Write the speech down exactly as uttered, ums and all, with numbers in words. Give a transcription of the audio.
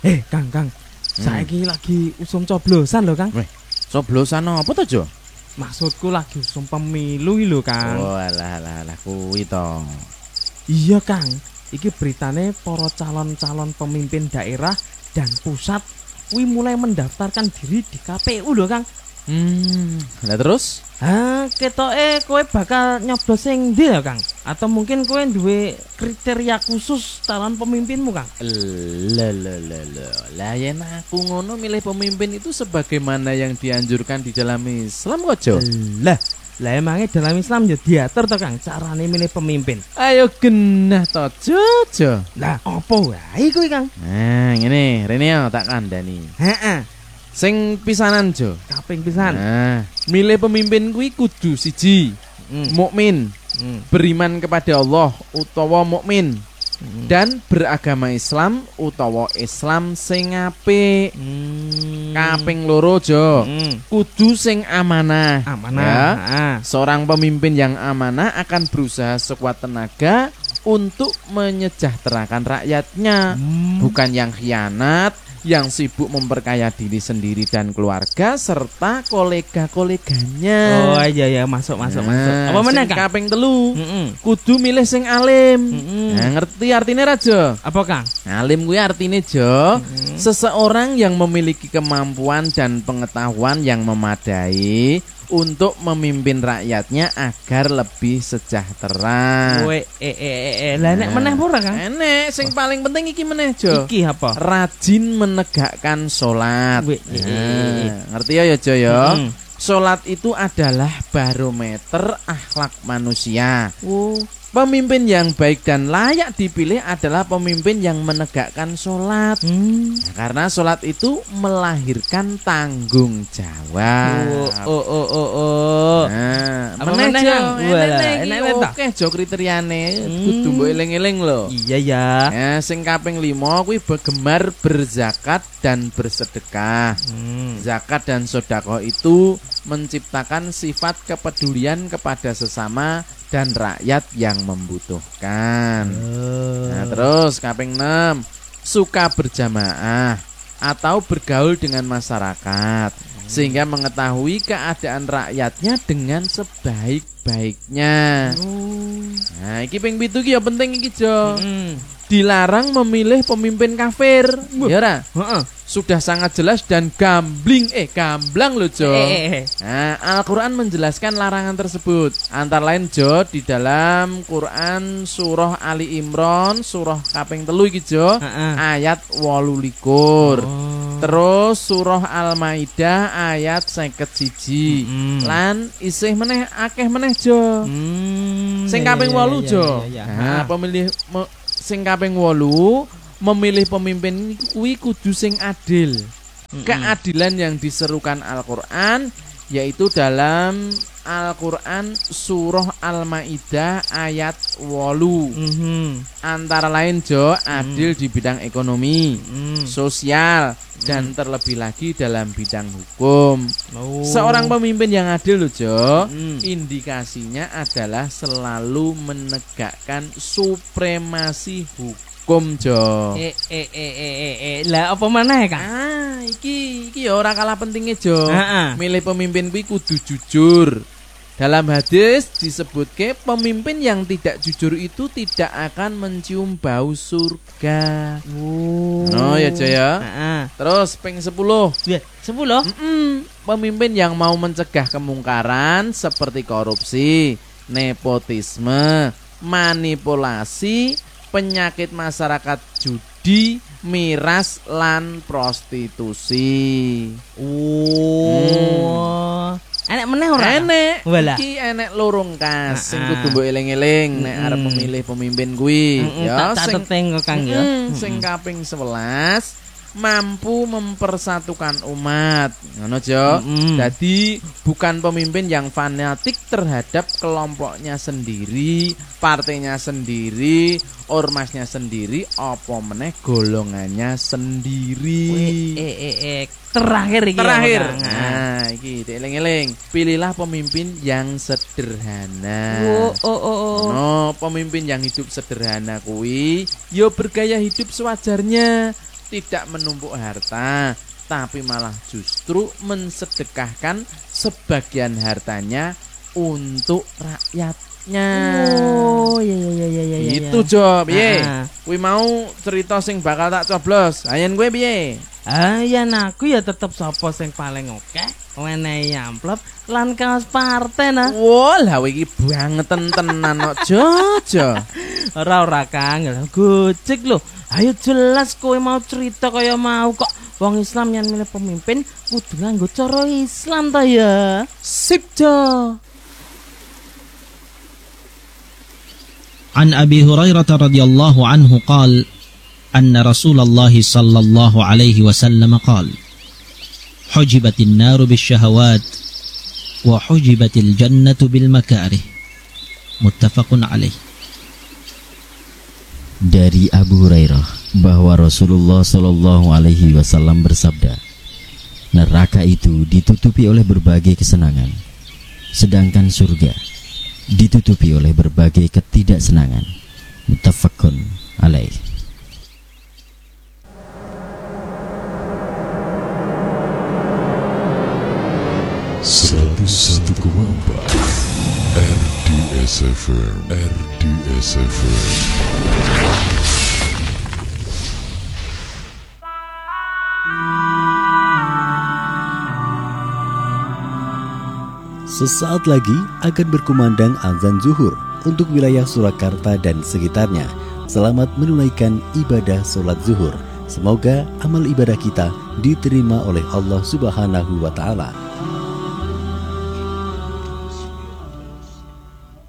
Eh, Kang, Kang. Saiki lagi usum coblosan lho, Kang. Weh, coblosan apa to, Jo? Maksudku lagi usum pemilu iki lho, Kang. Oh, alah alah alah kuwi to. Iya, Kang. Iki beritane para calon-calon pemimpin daerah dan pusat kuwi mulai mendaftarkan diri di K P U lho, Kang. Hmm, lah terus? Ah, ketoke kowe bakal nyoblos sing ndi ya, Kang? Atau mungkin kowe duwe kriteria khusus calon pemimpinmu, Kang? Lah lah lah lah. Lah yen aku ngono milih pemimpin itu sebagaimana yang dianjurkan di dalam Islam kok, Jo? Lah, lah emangnya dalam Islam ya diatur to, Kang, carane milih pemimpin. Ayo genah to, Jo, Jo. Lah, opo wae kuwi, Kang? Nah, ngene, rene yo tak kandhani. Heeh. Sing pisanan, Jo. Kaping pisan. Nah, milih pemimpin kuwi kudu siji, Hmm. mukmin, Hmm. beriman kepada Allah utawa mukmin, Hmm. dan beragama Islam utawa Islam sing apik. Hmm. Kaping loro, Jo. Hmm. Kudu sing amanah. Amanah. Ya. Heeh. Seorang pemimpin yang amanah akan berusaha sekuat tenaga untuk menyejahterakan rakyatnya, Hmm. bukan yang khianat, yang sibuk memperkaya diri sendiri dan keluarga serta kolega-koleganya. Oh iya ya, masuk masuk Nah, masuk. Apa meneh, sing Kang? kaping telu, Heeh. kudu milih sing alim. Mm-mm. Nah, ngerti artinya ra, Jo? Apa, Kang? Alim kuwi artinya, Jo, seseorang yang memiliki kemampuan dan pengetahuan yang memadai untuk memimpin rakyatnya agar lebih sejahtera. Kowe eh eh eh, eh. Lah nek meneh ora, Kang? Enek, sing paling penting iki meneh, Jo. Iki apa? Rajin menegakkan sholat. Weh, eh, eh, eh. Nah, ngerti ya, ya, Jo ya? Mm. Sholat itu adalah barometer akhlak manusia. Oh. Pemimpin yang baik dan layak dipilih adalah pemimpin yang menegakkan sholat. Hmm. Nah, karena sholat itu melahirkan tanggung jawab. Oh, oh, oh, oh, oh. Nah, Apa meneh, meneh, Jo? Kang? Enek Walah, iki, enek ta? oke, Jo, kriteriane. Hmm. Kudu mbok eling-eling lho. Iya ya. Ya, sing kaping lima kuwi gemar berzakat dan bersedekah. Hmm. Zakat dan sedekah itu menciptakan sifat kepedulian kepada sesama dan rakyat yang membutuhkan. Nah, terus kaping enam, suka berjamaah atau bergaul dengan masyarakat sehingga mengetahui keadaan rakyatnya dengan sebaik-baiknya. Nah, iki ping pitu iki ya penting iki, Jo. Hmm. Dilarang memilih pemimpin kafir. Ya ora? Heeh. Sudah sangat jelas dan gambling eh gamblang loh, Jo. Eh, eh, eh. Nah, Al-Qur'an menjelaskan larangan tersebut. Antara lain, Jo, di dalam Quran surah Ali Imran surah kaping telu iki, Jo, Heeh. ayat wolu likur. Oh. Terus surah Al-Maidah ayat seket siji. Mm-mm. Lan isih meneh akeh meneh, Jo. Hmm. Sing Ya, kaping ya, wolu, ya, Jo. ya, ya, ya. Nah, pemilih me, sing kaping wolu memilih pemimpin kuwi kudu sing adil. Mm-mm. Keadilan yang diserukan Al-Qur'an yaitu dalam Al-Qur'an surah Al-Maidah ayat wolu. Mhm. Antara lain, Jo, adil di bidang ekonomi, Mm. sosial, dan terlebih lagi dalam bidang hukum. Oh. Seorang pemimpin yang adil, loh, Jo, Mm. indikasinya adalah selalu menegakkan supremasi hukum, Jo. Eh eh eh eh eh, eh. Lah apa maneh, Kang? Ah, iki iki ya ora kalah pentingnya, Jo. Heeh. Milih pemimpin kuwi kudu jujur. Dalam hadis disebutke pemimpin yang tidak jujur itu tidak akan mencium bau surga. Oh. No ya, Jo ya. Heeh. Terus ping sepuluh. Ya, sepuluh. Mm-mm. Pemimpin yang mau mencegah kemungkaran seperti korupsi, nepotisme, manipulasi, penyakit masyarakat judi, miras, lan prostitusi. Oh. Enek meneh ora? Enek. Walah. Iki enek lorong kas sing Ah, kudu ah. mbok eling-eling nek Mm-mm. arep memilih pemimpin kuwi. Mm-mm, Ya tak sing catet kok, Kang ya. Mm, sing kaping sebelas mampu mempersatukan umat. Ngono, Jo. Mm-mm. Jadi bukan pemimpin yang fanatik terhadap kelompoknya sendiri, partainya sendiri, ormasnya sendiri, apa meneh golongannya sendiri. Wih, eh eh eh terakhir iki. Terakhir. apa, Kang? Nah, iki dieling-eling. Pilihlah pemimpin yang sederhana. Oh oh oh. oh. No, pemimpin yang hidup sederhana kuwi yo bergaya hidup sewajarnya. tidak menumpuk harta, tapi malah justru mensedekahkan sebagian hartanya untuk rakyatnya. Oh, iya iya iya iya iya. Itu Jo, piye? Nah. Kuwi mau cerita sing bakal tak coblos. Ayen kowe piye? Ah, ya aku ya tetep sapa sing paling oke. Wenehi amplop lan kaos partai nah. Wah, lah iki bangeten tenan kok Jo, Jo. Ora ora Kang, lha gojek lho. Ayo jelas kowe mau cerita kaya mau kok. Wong Islam yang milih pemimpin kudu nganggo cara Islam ta ya. Sip Jo. عن أبي هريرة رضي الله عنه قال أن رسول الله صلى الله عليه وسلم قال حجبت النار بالشهوات وحجبت الجنة بالمكاره متفق عليه. Dari Abu Hurairah bahwa Rasulullah Shallallahu Alaihi Wasallam bersabda, neraka itu ditutupi oleh berbagai kesenangan, sedangkan surga ditutupi oleh berbagai ketidaksenangan. Muttafaqun alaih. seratus satu koma empat R D S F M R D S F M. Sesaat lagi akan berkumandang azan zuhur untuk wilayah Surakarta dan sekitarnya. Selamat menunaikan ibadah sholat zuhur. Semoga amal ibadah kita diterima oleh Allah Subhanahu wa Ta'ala.